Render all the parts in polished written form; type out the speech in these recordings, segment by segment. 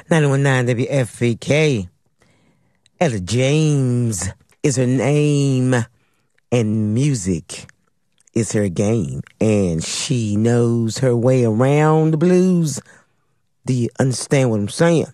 919 WFPK. Ella James is her name, and music is her game, and she knows her way around the blues. Do you understand what I'm saying?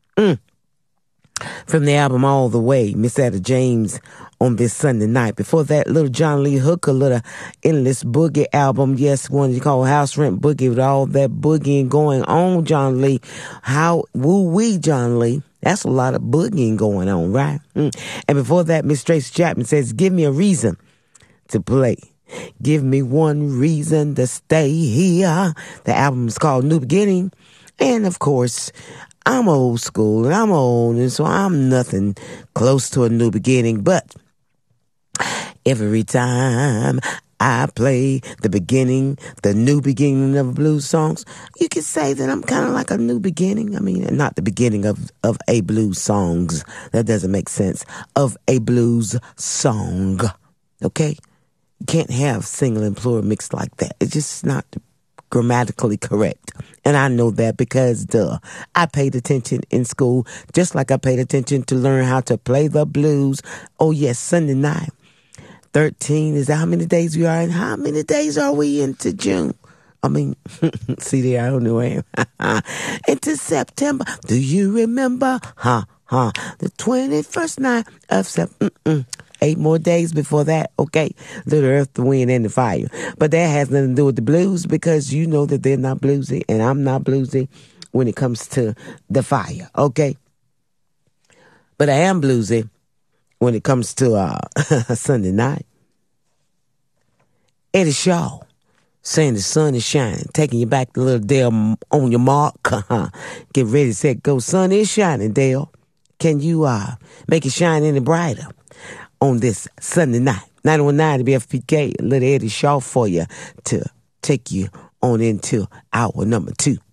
From the album All the Way, Miss Etta James on this Sunday night. Before that, little John Lee Hooker, little Endless Boogie album. Yes, one you call House Rent Boogie with all that boogieing going on, John Lee. How woo-wee, John Lee. That's a lot of boogieing going on, right? And before that, Miss Tracy Chapman says, give me a reason to play. Give me one reason to stay here. The album is called New Beginning. And, of course, I'm old school and I'm old, and so I'm nothing close to a new beginning. But every time I play the beginning, the new beginning of blues songs, you could say that I'm kind of like a new beginning. I mean, not the beginning of a blues songs. That doesn't make sense. Of a blues song. Okay? You can't have single and plural mixed like that. It's just not grammatically correct. And I know that because, I paid attention in school, just like I paid attention to learn how to play the blues. Oh, yes, Sunday night. 13 is how many days we are in? How many days are we into June? I mean, see there, I don't know where I am. Into September. Do you remember? The 21st night of September. 8 more days before that, okay? The earth, the wind, and the fire. But that has nothing to do with the blues, because you know that they're not bluesy, and I'm not bluesy when it comes to the fire, okay? But I am bluesy when it comes to Sunday night. Eddie Shaw saying the sun is shining, taking you back to little Dale on your mark. Get ready, set, go. Sun is shining, Dale. Can you make it shine any brighter on this Sunday night? 919 WFPK, little Eddie Shaw for you to take you on into hour number 2.